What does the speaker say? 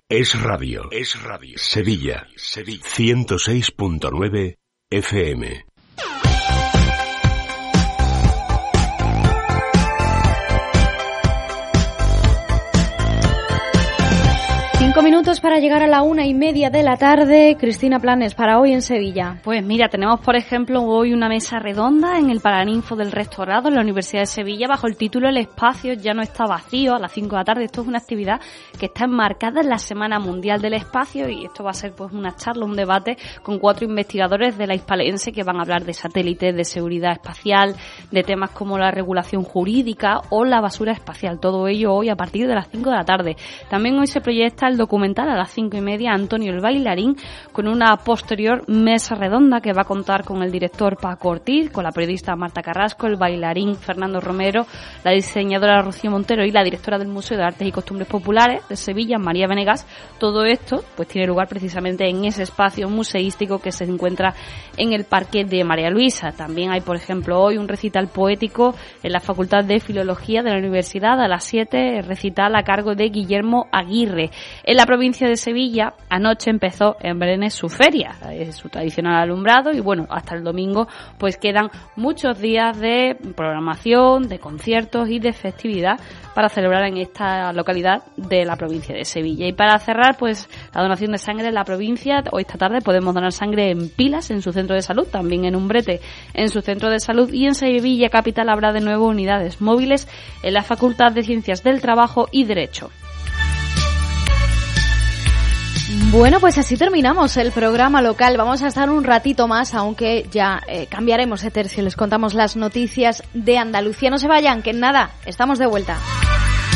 Es radio. Sevilla. 106.9 FM. Minutos para llegar a la 1:30 de la tarde. Cristina, planes para hoy en Sevilla. Pues mira, tenemos por ejemplo hoy una mesa redonda en el Paraninfo del Rectorado en la Universidad de Sevilla bajo el título El espacio ya no está vacío, a las 5 de la tarde. Esto es una actividad que está enmarcada en la Semana Mundial del Espacio y esto va a ser pues una charla, un debate con 4 investigadores de la Hispalense que van a hablar de satélites, de seguridad espacial, de temas como la regulación jurídica o la basura espacial. Todo ello hoy a partir de las 5 de la tarde. También hoy se proyecta el documental a las 5:30 Antonio el Bailarín, con una posterior mesa redonda que va a contar con el director Paco Ortiz, con la periodista Marta Carrasco, el bailarín Fernando Romero, la diseñadora Rocío Montero y la directora del Museo de Artes y Costumbres Populares de Sevilla, María Venegas. Todo esto pues tiene lugar precisamente en ese espacio museístico que se encuentra en el Parque de María Luisa. También hay, por ejemplo, hoy un recital poético en la Facultad de Filología de la Universidad a las 7, recital a cargo de Guillermo Aguirre. En la provincia de Sevilla, anoche empezó en Brenes su feria, su tradicional alumbrado, y bueno, hasta el domingo pues quedan muchos días de programación, de conciertos y de festividad para celebrar en esta localidad de la provincia de Sevilla. Y para cerrar, pues la donación de sangre en la provincia. Hoy esta tarde podemos donar sangre en Pilas, en su centro de salud, también en Umbrete, en su centro de salud, y en Sevilla capital habrá de nuevo unidades móviles en la Facultad de Ciencias del Trabajo y Derecho. Bueno, pues así terminamos el programa local. Vamos a estar un ratito más, aunque ya cambiaremos de tercio. Les contamos las noticias de Andalucía. No se vayan, que en nada, estamos de vuelta.